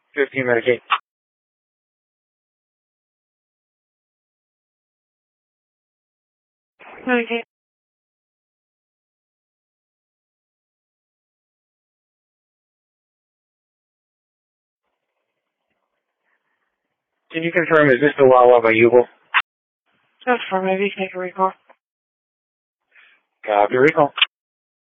15 Medicaid. Medicaid. Can you confirm, is this the Wawa by Yuval? That's for maybe take a recall. Copy recall.